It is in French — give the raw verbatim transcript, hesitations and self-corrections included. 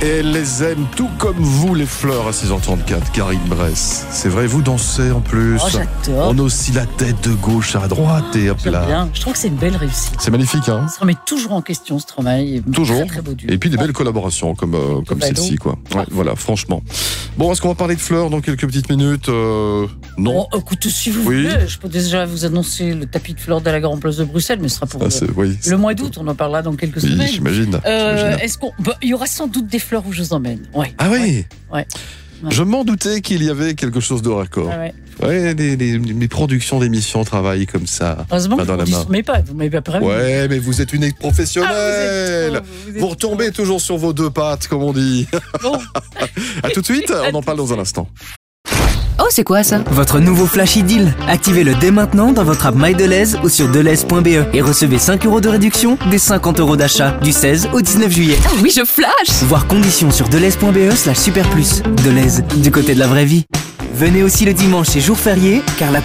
Et elle les aime tout comme vous, les fleurs, à six heures trente-quatre. Karine Bress. C'est vrai, vous dansez en plus. Oh, j'adore. On oscille la tête de gauche à droite Oh, et hop j'aime là. bien. Je trouve que c'est une belle réussite. C'est magnifique, hein. Ça remet toujours en question, Stromae. Toujours. Très, très beau duo. Et puis des belles collaborations comme, euh, comme Ballot. celle-ci, quoi. Ouais, voilà, franchement. Bon, est-ce qu'on va parler de fleurs dans quelques petites minutes euh, Non. Bon, écoute, si vous Oui. voulez, je peux déjà vous annoncer le tapis de fleurs de la Grande Place de Bruxelles, mais ce sera pour Ah, le, c'est- oui, le mois d'août. On en parlera dans quelques oui, semaines. j'imagine. Euh, j'imagine. est-ce qu'on, bah, il y aura sans doute des fleurs où je vous emmène. Ouais. Ah oui. Ouais. Je m'en doutais qu'il y avait quelque chose de raccord. Ah ouais. Ouais, les, les, les productions d'émissions travaillent comme ça. Heureusement Main que dans vous la ne main. m'avez pas, vous m'avez pas prévenu. Ouais, mais vous êtes une Ah, vous professionnelle. êtes trop, vous êtes Vous retombez toujours sur vos deux pattes, comme on dit. trop. Bon. À tout de suite, À on en tout parle de dans un suite. instant. Oh, c'est quoi ça? Votre nouveau Flash Deal. Activez-le dès maintenant dans votre app MyDeleuze ou sur deleuze point be et recevez cinq euros de réduction dès cinquante euros d'achat du seize au dix-neuf juillet. Ah oui, je flash. Voir conditions sur deleuze point be slash super plus. Deleuze, du côté de la vraie vie. Venez aussi le dimanche et jour férié, car la